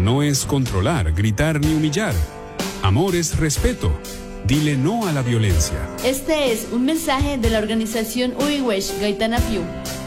no es controlar, gritar ni humillar. Amor es respeto. Dile no a la violencia. Este es un mensaje de la organización Uiwesh Gaitana Piu.